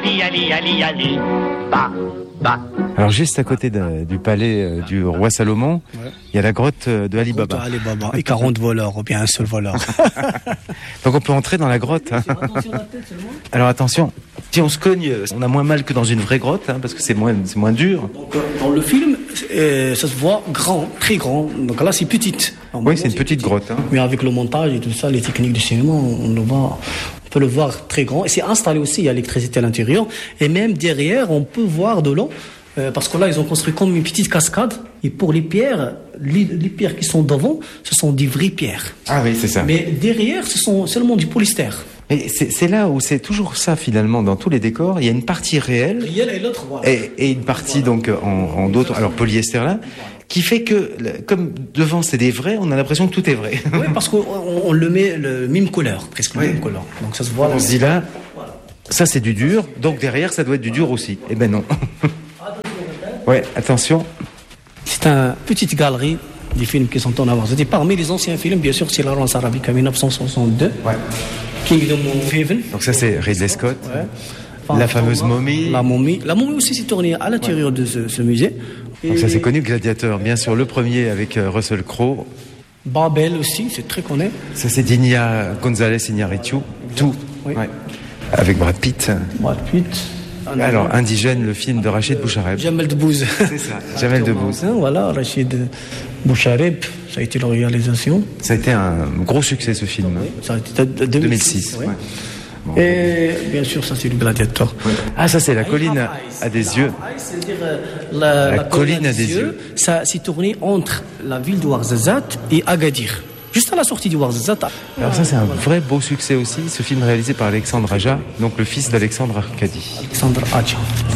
Ali, Ali, Ali, Ali. Bah, bah. Alors juste à côté du palais du roi Salomon, il y a la grotte de Ali Baba. Ali Baba et 40 voleurs, ou bien un seul voleur. Donc on peut entrer dans la grotte. Hein. Alors attention, si on se cogne, on a moins mal que dans une vraie grotte, hein, parce que c'est moins dur. Donc, dans le film, ça se voit grand, très grand. Donc là, c'est petite. Oui, c'est une petite grotte. Hein. Mais avec le montage et tout ça, les techniques du cinéma, on peut le voir très grand. Et c'est installé aussi, il y a l'électricité à l'intérieur. Et même derrière, on peut voir de l'eau. Parce que là, ils ont construit comme une petite cascade. Et pour les pierres qui sont devant, ce sont des vraies pierres. Ah oui, c'est ça. Mais derrière, ce sont seulement du polystère. Et c'est là où c'est toujours ça finalement dans tous les décors. Il y a une partie réelle et l'autre, voilà. Et une partie donc en d'autres, alors polyester là, qui fait que comme devant c'est des vrais, on a l'impression que tout est vrai. Oui, parce qu'on le met le même couleur, presque le même couleur. Donc ça se voit. On se dit là, ça c'est du dur, donc derrière ça doit être du dur aussi. Eh ben non. Ouais, attention. C'est une petite galerie des films qui sont en avance. Parmi les anciens films, bien sûr, c'est Lawrence Arabic en 1962. Ouais. Kingdom of Heaven. Donc ça c'est Ridley Scott. Ouais. Enfin, la fameuse momie. La momie. La momie aussi s'est tournée à l'intérieur de ce musée. Donc ça c'est connu, Gladiateur. Bien sûr, le premier avec Russell Crowe. Babel aussi, c'est très connu. Ça c'est Dinia González Iñárritu. Tout. Oui. Ouais. Avec Brad Pitt. Brad Pitt. Alors, Indigène, le film de Rachid Bouchareb. Jamel Debbouze. C'est ça, Jamel Debbouze. Voilà, Rachid Bouchareb, ça a été la réalisation. Ça a été un gros succès, ce film. Oui, ça a été 2006. Ouais. Bon, et bien sûr, ça c'est le Gladiateur. Ouais. Ah, ça c'est la colline à des yeux. C'est-à-dire la colline à des yeux. Ça s'est tourné entre la ville de Ouarzazate et Agadir. Juste à la sortie du Ouarzazate. Alors ça c'est un vrai beau succès aussi, ce film réalisé par Alexandre Aja, donc le fils d'Alexandre Arcadi. Alexandre Aja.